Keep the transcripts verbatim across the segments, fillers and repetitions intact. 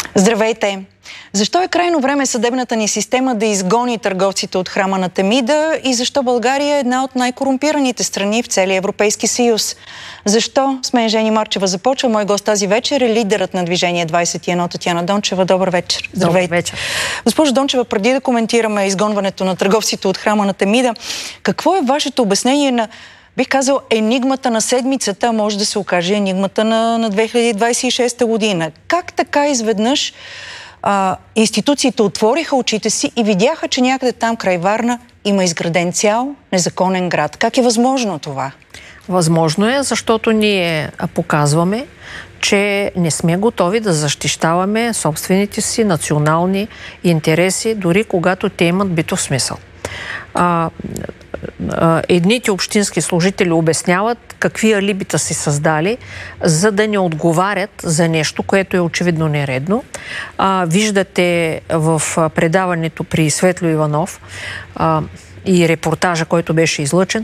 Здравейте! Защо е крайно време съдебната ни система да изгони търговците от храма на Темида и защо България е една от най-корумпираните страни в целия Европейски съюз? Защо? С мен Жени Марчева започва. Мой гост тази вечер е лидерът на Движение двайсет и едно Татяна Дончева. Добър вечер. Здравейте. Добър вечер. Госпожо Дончева, преди да коментираме изгонването на търговците от храма на Темида, какво е вашето обяснение на, бих казал, енигмата на седмицата, може да се окаже енигмата на, на две хиляди двайсет и шеста година? Как така изведнъж а, институциите отвориха очите си и видяха, че някъде там край Варна има изграден цял незаконен град? Как е възможно това? Възможно е, защото ние показваме, че не сме готови да защищаваме собствените си национални интереси, дори когато те имат битов смисъл. А, а, едните общински служители обясняват какви алибита си създали, за да не отговарят за нещо, което е очевидно нередно. А, виждате в предаването при Светло Иванов а, и репортажа, който беше излъчен,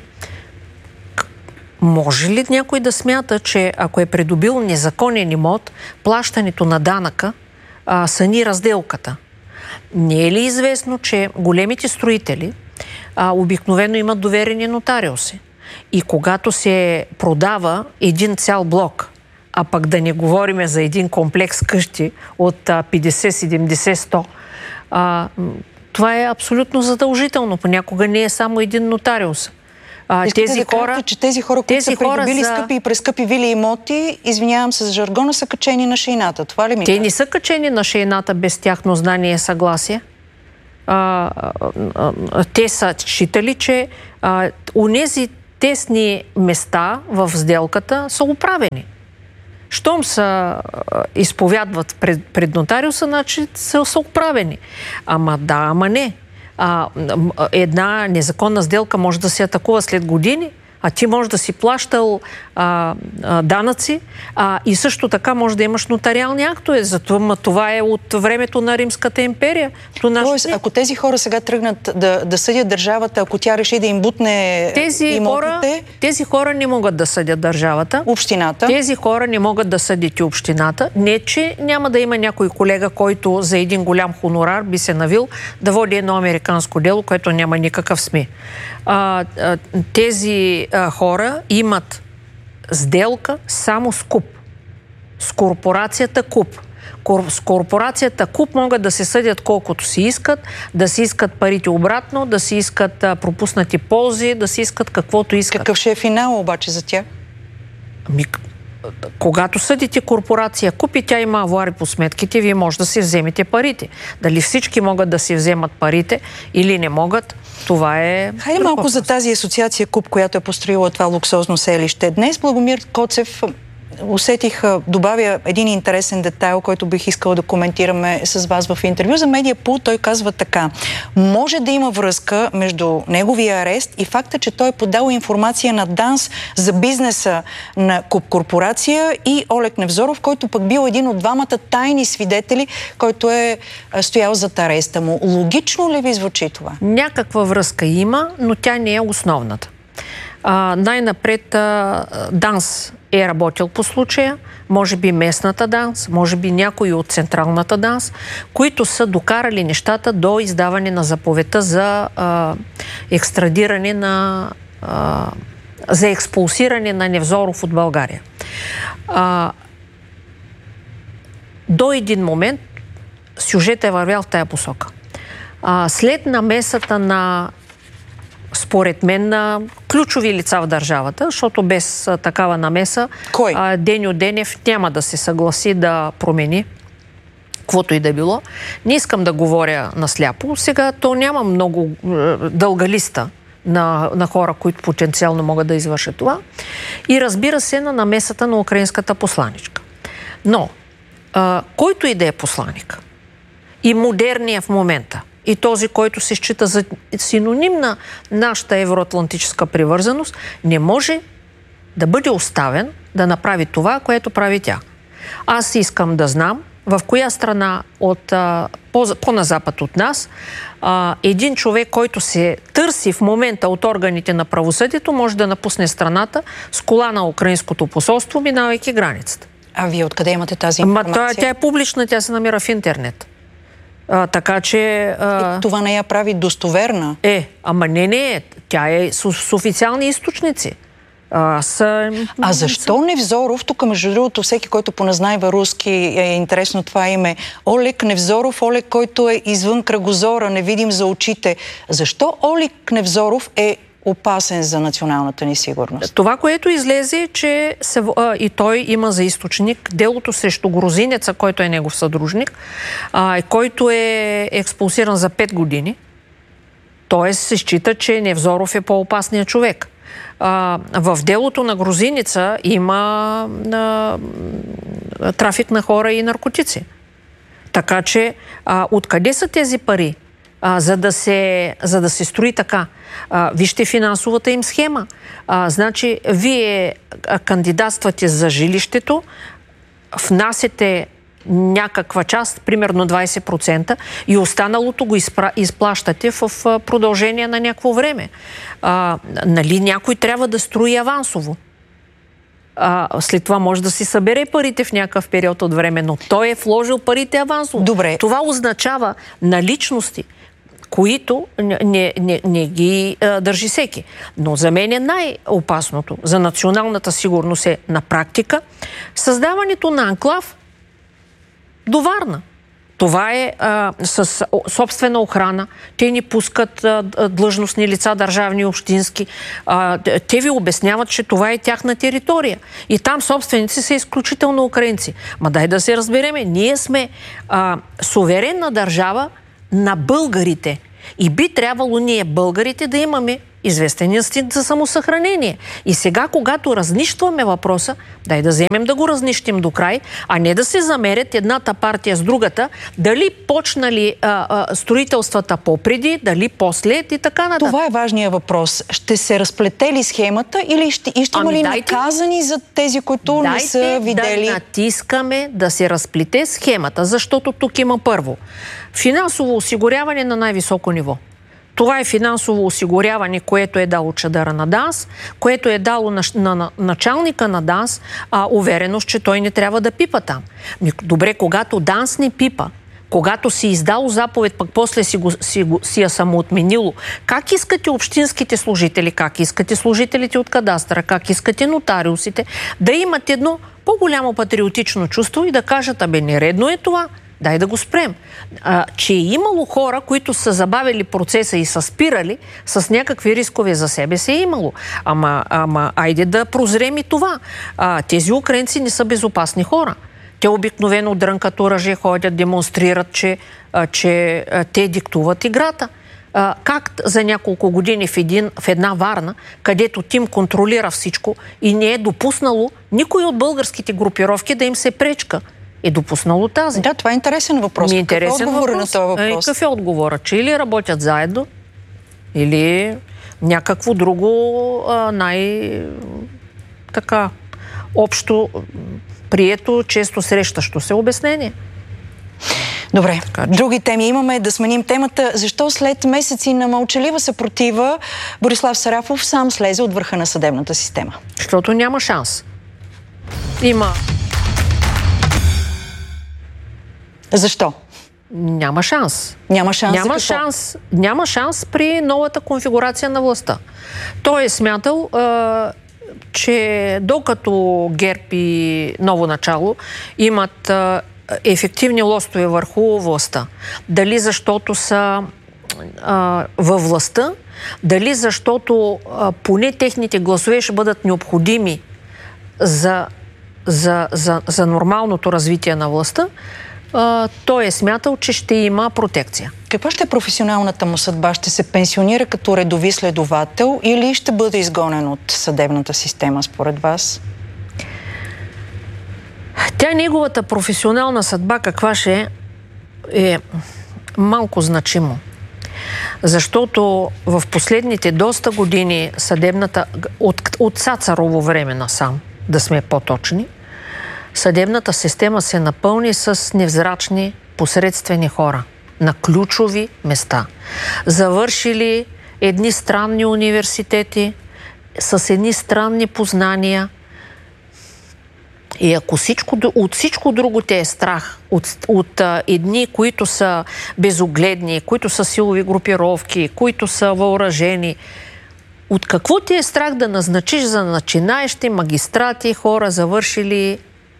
може ли някой да смята, че ако е придобил незаконен имот, плащането на данъка а, сани разделката? Не е ли известно, че големите строители а, обикновено имат доверени нотариуси? И когато се продава един цял блок, а пък да не говорим за един комплекс къщи от а, петдесет, седемдесет, сто, а, това е абсолютно задължително. Понякога не е само един нотариус. А, тези да хора, кажете, че тези хора, които тези са придобили за... скъпи и прескъпи вили имоти, извинявам се за жаргона, са качени на шейната. Това ли ми Те кажа? не са качени на шейната без тяхно знание и съгласие. А, а, а, те са считали, че а, унези тесни места в сделката са оправени. Щом са а, изповядват пред, пред нотариуса, значи са, са оправени. Ама да, ама не. А, една незаконна сделка може да се атакува след години, а ти може да си плащал а, а, данъци а, и също така може да имаш нотариални актове. Затова това е от времето на Римската империя. Тоест, ако тези хора сега тръгнат да, да съдят държавата, ако тя реши да им бутне тези имотите... Хора, тези хора не могат да съдят държавата. Общината. Тези хора не могат да съдят и общината. Не, че няма да има някой колега, който за един голям хонорар би се навил да води едно американско дело, което няма никакъв сми. А, а, тези а, хора имат сделка само с КУП. С корпорацията КУП. Кор, с корпорацията КУП могат да се съдят колкото си искат, да си искат парите обратно, да си искат а, пропуснати ползи, да си искат каквото искат. Какъв ще е финал обаче за тях? Ами, когато съдите корпорация КУП и тя има авуари по сметките, вие може да си вземете парите. Дали всички могат да си вземат парите или не могат, това е... Хайде малко за тази асоциация КУП, която е построила това луксозно селище. Днес Благомир Коцев, усетих, добавя един интересен детайл, който бих искала да коментираме с вас в интервю за Медиапул. Той казва така: може да има връзка между неговия арест и факта, че той е подал информация на ДАНС за бизнеса на КУП корпорация и Олег Невзоров, който пък бил един от двамата тайни свидетели, който е стоял зад ареста му. Логично ли ви звучи това? Някаква връзка има, но тя не е основната. А, най-напред а, ДАНС е работил по случая, може би местната ДАНС, може би някои от централната ДАНС, които са докарали нещата до издаване на заповедта за а, екстрадиране на... А, за експулсиране на Невзоров от България. А, до един момент сюжетът е вървял в тая посока. А, след намесата на, според мен, на ключови лица в държавата, защото без а, такава намеса а, Деньо Денев няма да се съгласи да промени каквото и да било. Не искам да говоря насляпо. Сега то няма много е, дълга листа на, на хора, които потенциално могат да извършат това. И разбира се, на намесата на украинската посланичка. Но, а, който и да е посланик, и модерния в момента, и този, който се счита за синоним на нашата евроатлантическа привързаност, не може да бъде оставен да направи това, което прави тя. Аз искам да знам в коя страна от, а, по, по-на запад от нас а, един човек, който се търси в момента от органите на правосъдието, може да напусне страната с кола на украинското посолство, минавайки границата. А вие откъде имате тази информация? Ма, тя е публична, тя се намира в интернет. А, така че... А... Това не я прави достоверна. Е, ама не, не, тя е с, с официални източници. А, с... а защо Невзоров, тук между другото всеки, който поназнайва руски, е интересно това име, Олег Невзоров, Олег, който е извън кръгозора, невидим за очите. Защо Олег Невзоров е опасен за националната ни сигурност? Това, което излезе, е, че се, а, и той има за източник делото срещу грузинеца, който е негов съдружник, а, който е експулсиран за пет години. Тоест се счита, че Невзоров е по-опасният човек. А, в делото на грузинеца има а, трафик на хора и наркотици. Така че а, откъде са тези пари? А, за, да се, за да се строи така. А, вижте финансовата им схема. А, значи, вие кандидатствате за жилището, внасяте някаква част, примерно двайсет процента, и останалото го изпра... изплащате в продължение на някакво време. А, нали, някой трябва да строи авансово. А, след това може да си събере парите в някакъв период от време, но той е вложил парите авансово. Добре. Това означава наличности, които не, не, не ги а, държи всеки. Но за мен е най-опасното за националната сигурност е на практика създаването на анклав до Варна. Това е а, с собствена охрана. Те ни пускат а, длъжностни лица, държавни и общински. А, те ви обясняват, че това е тяхна територия. И там собственици са изключително украинци. Ма дай да се разбереме. Ние сме а, суверенна държава на българите. И би трябвало ние, българите, да имаме известен инстинкт за самосъхранение. И сега, когато разнищваме въпроса, дай да вземем да го разнищим до край, а не да се замерят едната партия с другата, дали почнали а, а, строителствата по-преди, дали по-след и така нататък. Това е важният въпрос. Ще се разплете ли схемата или ще, и ще ами има ли дайте, наказани за тези, които не са видели? Дайте да натискаме да се разплете схемата, защото тук има първо финансово осигуряване на най-високо ниво. Това е финансово осигуряване, което е дало чадъра на ДАНС, което е дало на, на, на началника на ДАНС а, увереност, че той не трябва да пипа там. Добре, когато ДАНС не пипа, когато си издало заповед, пък после си, го, си, го, си я самоотменило, как искате общинските служители, как искате служителите от кадастъра, как искате нотариусите да имат едно по-голямо патриотично чувство и да кажат, абе, нередно е това, дай да го спрем. А, че е имало хора, които са забавили процеса и са спирали с някакви рискове за себе си, е имало. Ама, ама айде да прозрем и това. А, тези украинци не са безопасни хора. Те обикновено дрънкат оръжие, ходят, демонстрират, че, а, че а, те диктуват играта. А, как за няколко години в, един, в една Варна, където Тим контролира всичко и не е допуснало никой от българските групировки да им се пречка, е допуснало тази. Да, това е интересен въпрос. Ми интересен какъв е отговор въпрос. на този въпрос? Е, какъв е отговора? Че или работят заедно, или някакво друго а, най- така общо прието, често срещащо се обяснение. Добре, така, други теми имаме. Да сменим темата. Защо след месеци на мълчалива съпротива Борислав Сарафов сам слезе от върха на съдебната система? Защото няма шанс. Има... Защо? Няма шанс. Няма шанс. Няма шанс, няма шанс при новата конфигурация на властта. Той е смятал, а, че докато ГЕРБ и Ново начало имат а, ефективни лостове върху властта, дали защото са а, във властта, дали защото а, поне техните гласове ще бъдат необходими за, за, за, за нормалното развитие на властта, Uh, той е смятал, че ще има протекция. Каква ще е професионалната му съдба? Ще се пенсионира като редови следовател или ще бъде изгонен от съдебната система, според вас? Тя, неговата професионална съдба, каква ще е, е малко значимо. Защото в последните доста години съдебната, от, от Цацарово време насам, да сме по-точни, съдебната система се напълни с невзрачни, посредствени хора на ключови места. Завършили едни странни университети, с едни странни познания, И ако всичко, от всичко друго те е страх, от, от а, едни, които са безогледни, които са силови групировки, които са въоръжени, от какво ти е страх да назначиш за начинаещи магистрати, хора завършили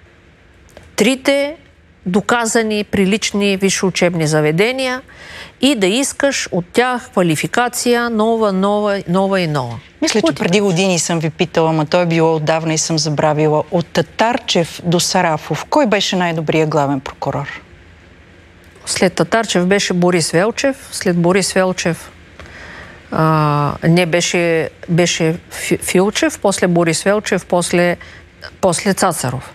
трите доказани прилични висши учебни заведения и да искаш от тях квалификация нова, нова, нова и нова? Мисля, че преди години съм ви питала, ама той е било отдавна и съм забравила. От Татарчев до Сарафов, кой беше най-добрият главен прокурор? След Татарчев беше Борис Велчев, след Борис Велчев а, не беше, беше Филчев, после Борис Велчев, после, после Цацаров.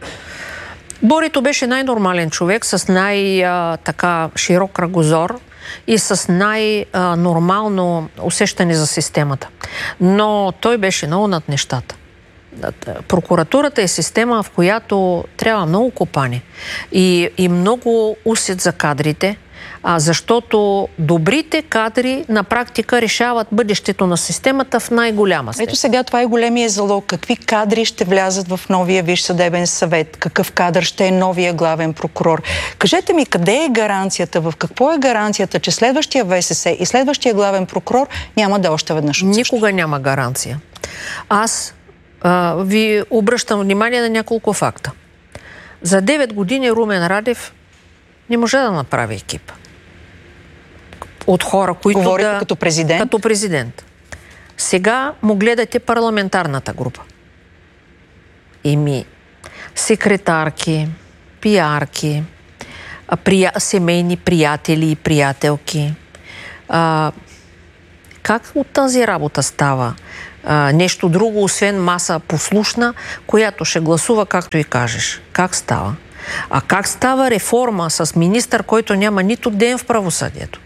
Борито беше най-нормален човек, с най-така широк кръгозор и с най-нормално усещане за системата. Но той беше много над нещата. Прокуратурата е система, в която трябва много копане и, и много усет за кадрите, а защото добрите кадри на практика решават бъдещето на системата в най-голяма степен. Ето сега това е големия залог. Какви кадри ще влязат в новия Висш съдебен съвет? Какъв кадър ще е новия главен прокурор? Кажете ми, къде е гаранцията, в какво е гаранцията, че следващия ВСС и следващия главен прокурор няма да още веднъж от същото? Никога няма гаранция. Аз а, ви обръщам внимание на няколко факта. За девет години Румен Радев не може да направи екип от хора, които Говорите да... като президент? Като президент. Сега му гледате парламентарната група. Еми, секретарки, пиарки, прия... семейни приятели и приятелки. А, как от тази работа става а, нещо друго, освен маса послушна, която ще гласува както и кажеш? Как става? А как става реформа с министър, който няма нито ден в правосъдието?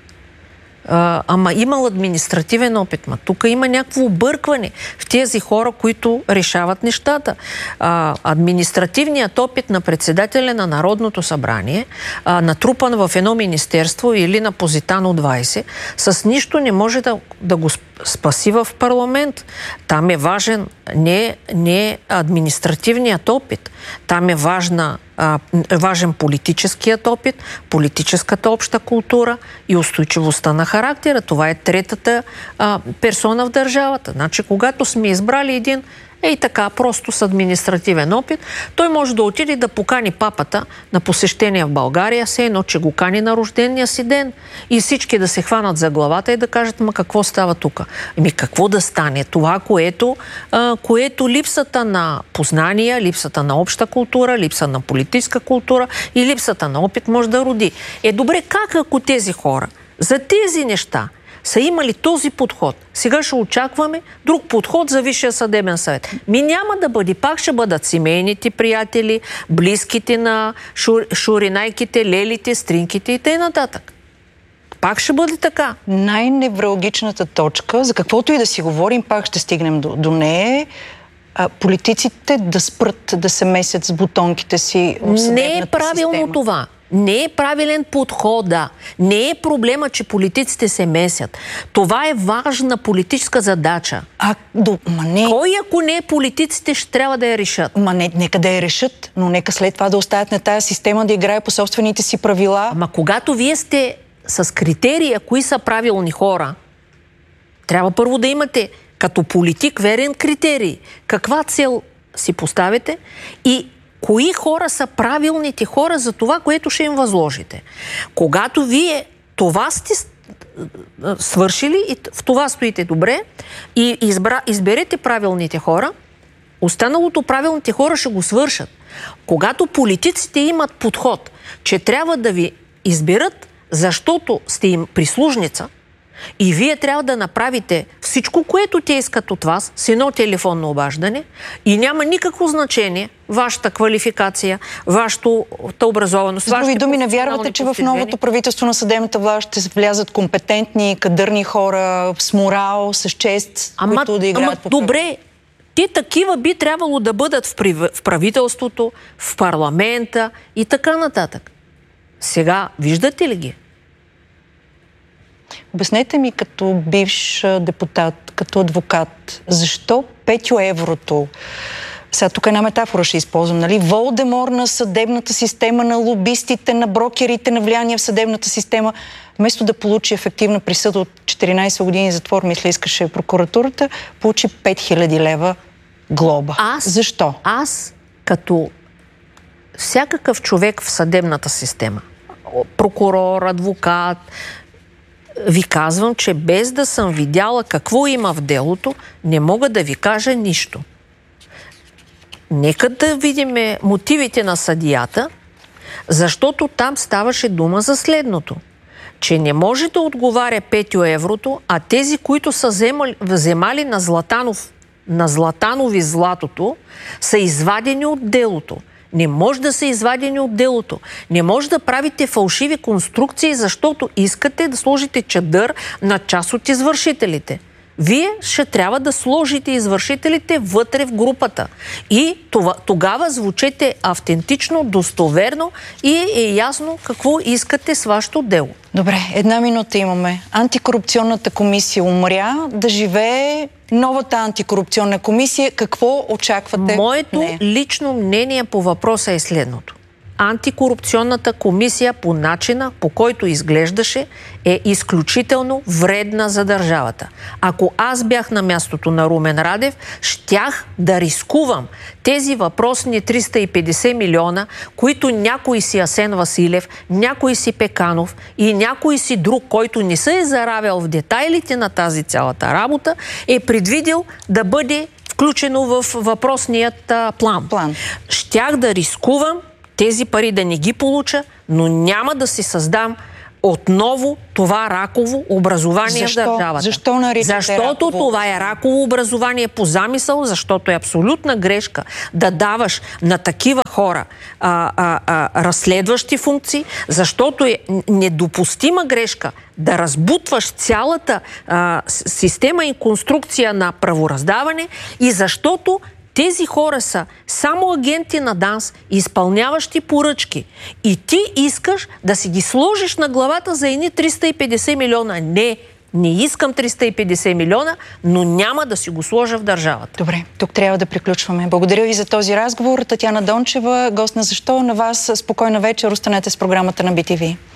А, ама имал административен опит. Ма тук има някакво объркване в тези хора, които решават нещата. А, административният опит на председателя на Народното събрание, а, натрупан в едно министерство или на Позитано двайсет, с нищо не може да, да го спаси в парламент. Там е важен не, не административният опит. Там е важна А, важен политическият опит, политическата обща култура и устойчивостта на характера. Това е третата а, персона в държавата. Значи, когато сме избрали един ей така, просто с административен опит, той може да отиде да покани папата на посещение в България, все едно, че го кани на рождения си ден и всички да се хванат за главата и да кажат, ма какво става тук? Ами какво да стане? Това, което, а, което липсата на познания, липсата на обща култура, липса на политическа култура и липсата на опит може да роди. Е, добре, как ако тези хора за тези неща са имали този подход? Сега ще очакваме друг подход за Висшия съдебен съвет. Ми няма да бъде. Пак ще бъдат семейните приятели, близките на шур, шуринайките, лелите, стринките и т.н. Пак ще бъде така. Най-невралгичната точка, за каквото и да си говорим, пак ще стигнем до, до нея, а, политиците да спрат да се месят с бутонките си в съдебната Не е правилно система. това. Не е правилен подход, да. Не е проблема, че политиците се месят. Това е важна политическа задача. А, до, ма не... Кой, ако не е политиците, ще трябва да я решат? Ма не, нека да я решат, но нека след това да оставят на тая система да играе по собствените си правила. Ама когато вие сте с критерия, кои са правилни хора, трябва първо да имате като политик верен критерий. Каква цел си поставите и кои хора са правилните хора за това, което ще им възложите. Когато вие това сте свършили и в това стоите добре и избра, изберете правилните хора, останалото правилните хора ще го свършат. Когато политиците имат подход, че трябва да ви изберат, защото сте им прислужница, и вие трябва да направите всичко, което те искат от вас, с едно телефонно обаждане и няма никакво значение вашата квалификация, вашата образованост. С други думи, не вярвате, че в новото правителство на съдебната власт ще влязат компетентни, кадърни хора с морал, с чест, ама, които да играят ама, по добре, те такива би трябвало да бъдат в, прив... в правителството, в парламента и така нататък. Сега, виждате ли ги? Обяснете ми като бивш депутат, като адвокат, защо Петю Еврото Сега тук една метафора ще използвам, нали? Волдемор на съдебната система, на лобистите, на брокерите, на влияние в съдебната система. Вместо да получи ефективна присъда от четиринайсет години затвор, мисля, искаше прокуратурата, получи пет хиляди лева глоба. Аз, Защо? Аз, като всякакъв човек в съдебната система, прокурор, адвокат, ви казвам, че без да съм видяла какво има в делото, не мога да ви кажа нищо. Нека да видим мотивите на съдията, защото там ставаше дума за следното. Че не може да отговаря Петю Еврото, а тези, които са вземали, вземали на, Златанов, на Златанови златото, са извадени от делото. Не може да са извадени от делото. Не може да правите фалшиви конструкции, защото искате да сложите чадър на част от извършителите. Вие ще трябва да сложите извършителите вътре в групата. И това, тогава звучете автентично, достоверно и е ясно какво искате с вашето дело. Добре, една минута имаме. Антикорупционната комисия умря, да живее новата антикорупционна комисия. Какво очаквате? Моето не? лично мнение по въпроса е следното. Антикорупционната комисия по начина, по който изглеждаше, е изключително вредна за държавата. Ако аз бях на мястото на Румен Радев, щях да рискувам тези въпросни триста и петдесет милиона, които някой си Асен Василев, някой си Пеканов и някой си друг, който не се е заравял в детайлите на тази цялата работа, е предвидил да бъде включено в въпросният а, план. план. Щях да рискувам тези пари да не ги получа, но няма да си създам отново това раково образование Защо? в държавата. Защо наричате Защото раково? това е раково образование по замисъл, защото е абсолютна грешка да даваш на такива хора а, а, а, разследващи функции, защото е недопустима грешка да разбутваш цялата а, система и конструкция на правораздаване и защото тези хора са само агенти на ДАНС, изпълняващи поръчки. И ти искаш да си ги сложиш на главата за едни триста и петдесет милиона. Не, не искам триста и петдесет милиона, но няма да си го сложа в държавата. Добре, тук трябва да приключваме. Благодаря ви за този разговор. Татяна Дончева, гост на Защо? На вас спокойна вечер. Останете с програмата на Би Ти Ви.